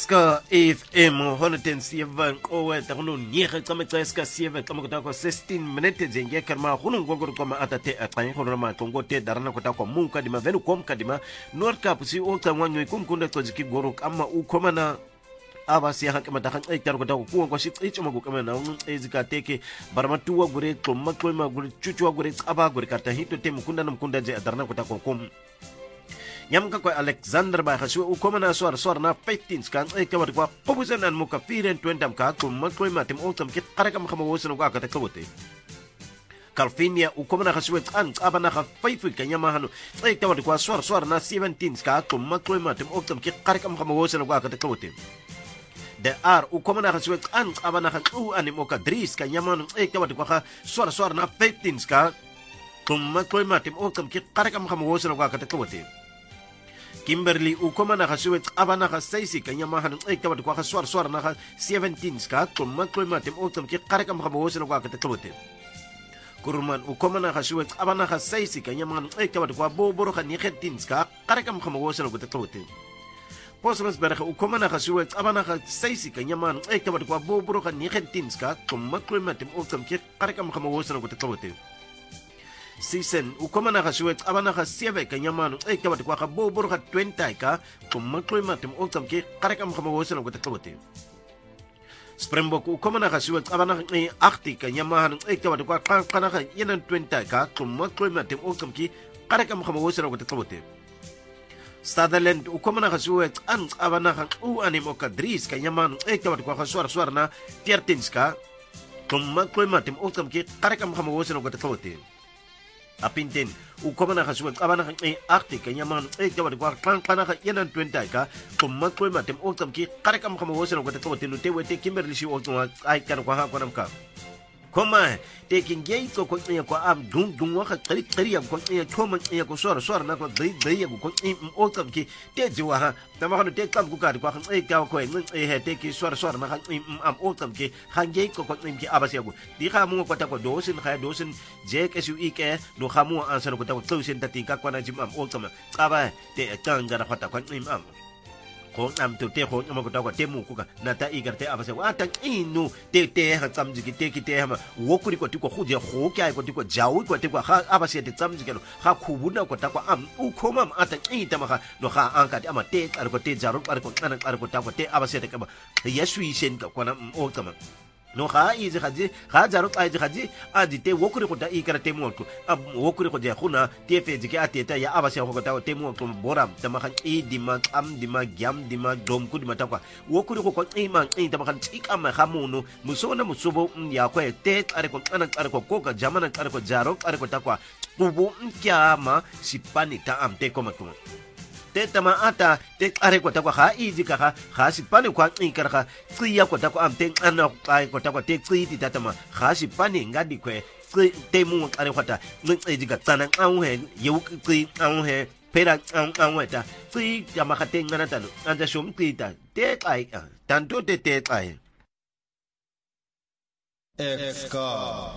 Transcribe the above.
Ska FM 107 qowe takuno nyege tsametse ska 7 tsamokota ko 16 minutes zengeka ma kuno ngogoro ko ma atate atanye ko ma tongo te darana ko ta ko munka dima venu kom kadima nord cap si o tsamwanyo ikumkunda tojiki goro kama ukomana abasi haka matakan aitar ko ta ko ko shi tsicho mago kama na ezika teke barmatuwa gure klomma kloma gure chuchwa gure tsaba gure karta hito te mukunda namkunda je darana ko ta ko kom Yamka ko Alexander ba khaswa ukomana swar na 15 kan ay kamar ko pobusan mo ka 24 ka ko matkoy matim otam kit qarakam khamawosan ko ka takote Calvinia ukomana khaswa an abana kha 5 kan yamahano ay kamar ko swar na 17 ka ko matkoy matim otam kit qarakam khamawosan ko ka takote The R ukomana khaswa an abana kha u animo ka dris kan yamano ay kamar ko kha swar na 15 ka ko matkoy matim otam kit qarakam khamawosan ko ka takote Kimberly ukomana khasuet abana khasaisi kanya mahan ekta kwa swar na 17 ka tumma matem otam ki qarakam khabosen kwa kataklote Kurman ukomana khasuet abana khasaisi kanya mahan ekta kwa boboro khani khatin ka qarakam khabosen kwa kataklote Posmas barakha ukomana khasuet abana khasaisi kanya mahan ekta kwa boboro khani khatin ka tumma matem otam ki qarakam khabosen kwa kataklote Season ukomana khasuet abana khasieve kanyamano ekta kwa boboro kha 20 ka kumakloy matem otam ke qarakam khamawosen ko taklote Springbok ukomana khasuet abana ni 8 kanyamano ekta kwa kana kha yenan 20 ka kumakloy matem otam ke qarakam khamawosen ko taklote Sutherland ukomana khasuet an abana kha u animo ka dris kanyamano ekta kwa swar na 13 ka kumakloy matem otam ke qarakam khamawosen ko taklote Apintin ukomana khasuet abana kha 8 kanyaman ekta kwa kana kha yenan 20 ka kumakloy matem otam ki qarakam khamawosen ko taklote no tewete Kimberly shi otwa ai kan kwa ha konam ka Koma taking gate ko ko am dung wa kha qari ko thoma ko swar na ko dai ko otam ki te jiwa ha tama khano te kam ku ka kwa ekta ko he te ki swar na kha am otam ki hange ko ki abasi ko di kha mo ko ta ko dosin je ke su ike no kha mo ansan ko ta ko tsusin ta ti ka kwa na jim am otam aba te tanga na khata ko am ko am to te ko mo ko ta ko te mu ku ka na ta igar te abase wa ta inu te ha tsamji ki te ha ma wo kuri ko ti ko khuje ho kya ko ti ko jawu ko ti ko ha abase te tsamji ke ha khubuna ko ta ko am u ko mam ata ita ma no ha an ka ti ama te ar ko te jaru ar ko kana ar ko ta ko te abase te ka ba yesu isen ka ko na o tama no ha izi khaji ha jaru ai khaji adi te wo kuri ko ta ikara te mo ko wo kuri ko je khuna te fe ji ke ateta ya abase ko ta te mo ko boram ta ma khan i di ma am di ma gyam di ma dom ku di ma ta kwa wo kuri ko i ma i ta ma khan tik am ha mo no musona musubo ya ko te are ko kana are ko ka jamana are ko jaro are ko ta kwa bubu kya ma sipani ta am te ko ma ko te tama ata te are ko ta kwa ha izi ka ha sipani kwa ikara ka tsiya ko ta kwa am te ana ko ta kwa te tsi ti ta tama ha sipani ngadi kwe te mu are ko ta ngi ga tsana au he yu tsi au he pera au weta tsi ya ma ka te ngana ta anda shom ti ta te ai tanto te ai F